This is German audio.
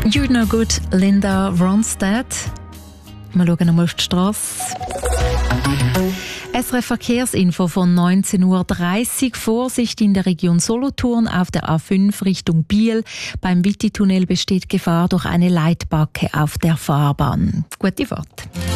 You're No Good, Linda Ronstadt. Wir schauen einmal auf die Strasse. SRF Verkehrsinfo von 19:30 Uhr. Vorsicht in der Region Solothurn auf der A5 Richtung Biel. Beim Witti-Tunnel besteht Gefahr durch eine Leitbacke auf der Fahrbahn. Gute Fahrt.